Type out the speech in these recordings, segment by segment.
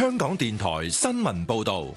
香港電台新聞報道。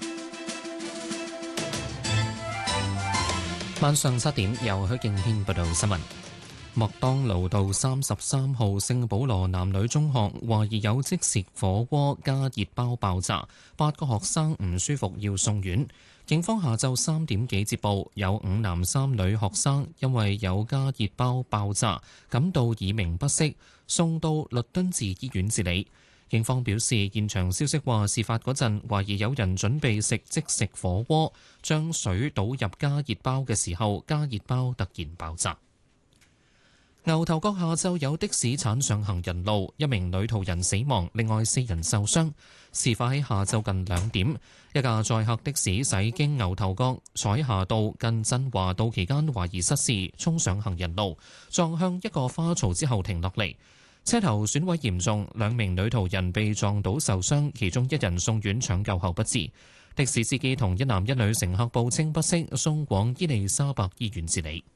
晚上7點，由許敬軒報道新聞。麥當勞道33號聖保羅男女中學懷疑有即食火鍋加熱包爆炸，8個學生唔舒服要送院。警方下晝3點幾接報，有5男3女學生因為有加熱包爆炸，感到耳鳴不適，送到律敦治醫院治理。警方表示，現場消息話，事發嗰陣懷疑有人準備食即食火鍋，將水倒入加熱包嘅時候，加熱包突然爆炸。牛頭角下晝有的士鏟上行人路，一名女途人死亡，另外4人受傷。事發喺下晝近2點，一架載客的士駛經牛頭角彩霞道近振華道期間，懷疑失事，衝上行人路，撞向一個花槽之後停落嚟。車頭損毀嚴重，2名女途人被撞倒受傷，其中1人送院搶救後不治。的士司機同1男1女乘客報稱不適，送往伊利沙伯醫院治理。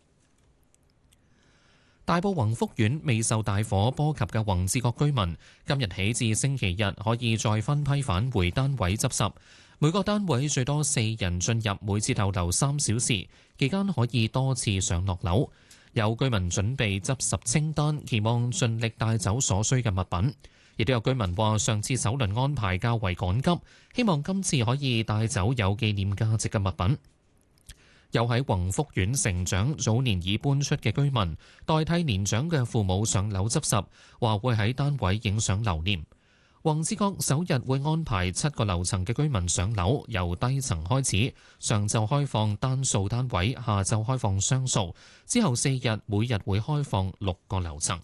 大埔宏福苑未受大火波及嘅宏志閣居民，今日起至星期日可以再分批返回單位執拾。每個單位最多4人進入，每次逗留3小時，期間可以多次上落樓。有居民準備執拾清單，期望盡力帶走所需嘅物品。亦都有居民話，上次首輪安排較為趕急，希望今次可以帶走有紀念價值嘅物品。有喺宏福苑成長、早年已搬出嘅居民，代替年長嘅父母上樓執拾，話會喺單位影相留念。宏志閣首日會安排7個樓層嘅居民上樓，由低層開始，上晝開放單數單位，下晝開放雙數，之後4日每日會開放6個樓層。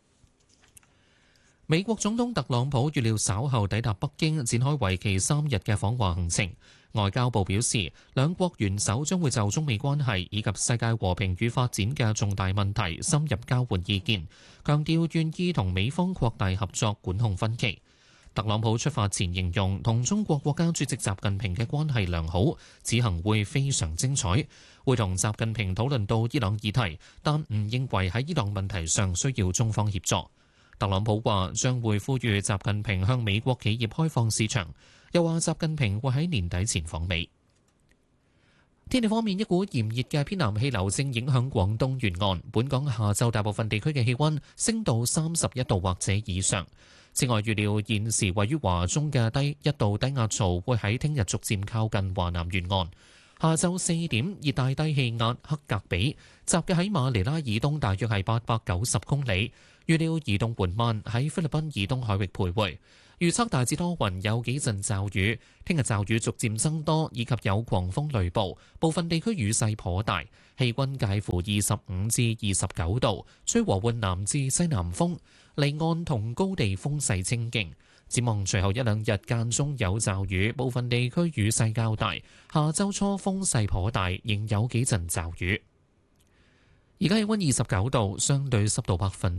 美國總統特朗普預料稍後抵達北京，展開為期3日嘅訪華行程。外交部表示，兩國元首將會就中美關係以及世界和平與發展嘅重大問題深入交換意見，強調願意同美方擴大合作，管控分歧。特朗普出發前形容同中國國家主席習近平嘅關係良好，此行會非常精彩，會同習近平討論到伊朗議題，但唔認為喺伊朗問題上需要中方協助。特朗普話將會呼籲習近平向美國企業開放市場，又話習近平會喺年底前訪美。天氣方面，一股炎熱嘅偏南氣流正影響廣東沿岸，本港下晝大部分地區嘅氣溫升到31度或者以上。此外，預料現時位於華中嘅一道低壓槽會喺聽日逐漸靠近華南沿岸。下晝4點，熱帶低氣壓克格比集結喺馬尼拉以東大約係890公里，預料移動緩慢喺菲律賓以東海域徘徊。預測大致多雲，有幾陣驟雨。聽日驟雨逐漸增多，以及有狂風雷暴，部分地區雨勢頗大。氣溫介乎25至29度，吹和緩南至西南風，離岸同高地風勢清勁。展望隨後1-2日間中有驟雨，部分地區雨勢較大。下週初風勢頗大，仍有幾陣驟雨。而家氣溫29度，相對濕度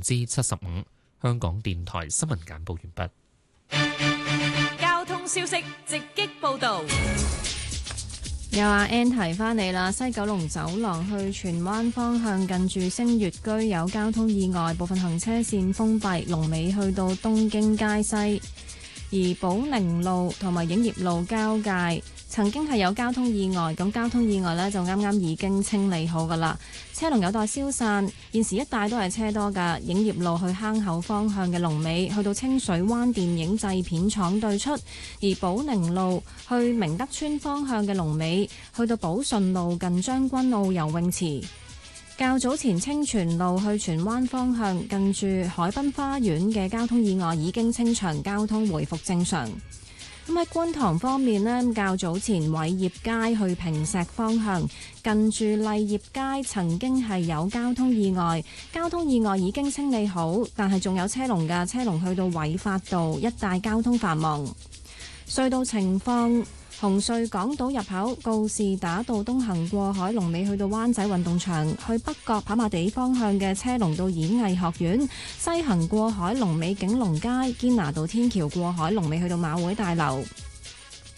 75%。香港電台新聞簡報完畢。 交通消息直擊報道。 有阿 Ann 提翻你啦，西九龍走廊去荃灣方向近住星月居有交通意外，部分行車線封閉，龍尾去到東京街西。而寶寧路同埋影業路交界曾經係有交通意外，咁交通意外呢就啱啱已經清理好噶啦，車龍有待消散。現時一帶都係車多噶，影業路去坑口方向嘅龍尾去到清水灣電影製片廠對出，而寶寧路去明德村方向嘅龍尾去到寶順路近將軍澳游泳池。較早前清泉路去荃灣方向近住海濱花園嘅交通意外已經清場，交通回復正常。咁喺觀塘方面呢，較早前偉業街去坪石方向近住麗業街曾經係有交通意外，交通意外已經清理好，但係仲有車龍㗎，車龍去到偉發道一帶交通繁忙。隧道情況，紅隧港島入口告士打道東行過海龍尾去到灣仔運動場，去北角跑馬地方向嘅車龍到演藝學院，西行過海龍尾景隆街堅拿道天橋過海龍尾去到馬會大樓。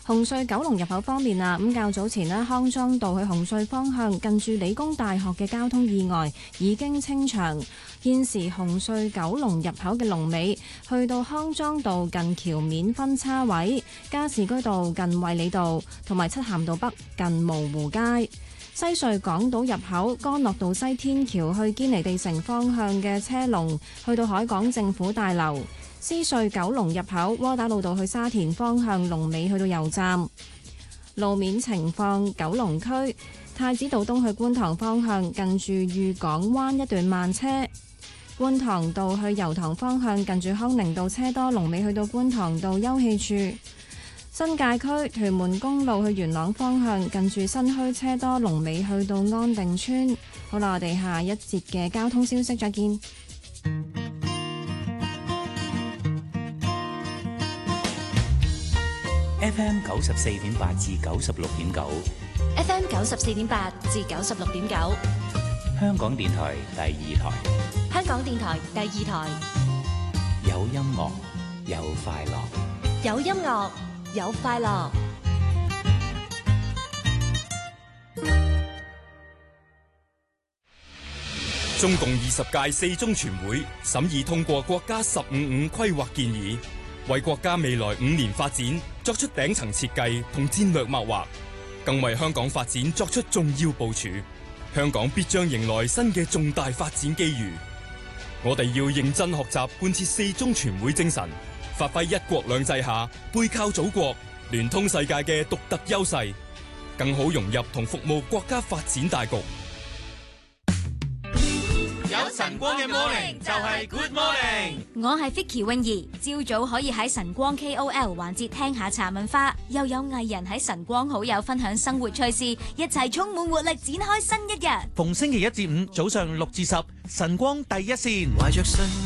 紅隧九龍入口方面啊，咁較早前咧，康莊道去紅隧方向近住理工大學嘅交通意外已經清場，現時紅隧九龍入口嘅龍尾去到康莊道近橋面分叉位、加士居道近衛理道同埋漆咸道北近蕪湖街。西隧港島入口干諾道西天橋去堅尼地城方向嘅車龍去到海港政府大樓。獅隧九龍入口窩打老道去沙田方向龍尾去到油站。路面情況，九龍區太子道東去觀塘方向近住裕港灣一段慢車，觀塘道去油塘方向近住康寧道車多，龍尾去到觀塘道休憩處。新界區屯門公路去元朗方向近住新墟車多，龍尾去到安定村。好啦，我哋下一節嘅交通消息再見。 FM 94.8至96.9 FM 94.8至96.9， 香港電台第二台， 香港電台第二台， 有音樂有快樂， 有音樂有快樂。 中共20屆四中全會審議通過國家15.5規劃建議，為國家未來5年發展作出頂層設計同戰略謀劃，更為香港發展作出重要部署。香港必將迎來新嘅重大發展機遇。我哋要認真學習貫徹四中全會精神，發揮一國兩制下背靠祖國、聯通世界嘅獨特優勢，更好融入同服務國家發展大局。 有晨光嘅 morning 就係 good morning。 我係 Vicky 泳兒，朝早可以喺晨光 KOL 環節聽下茶文化，又有藝人喺晨光好友分享生活趣事，一齊充滿活力展開新一日。 逢星期一至五早上6至10，晨光第一線。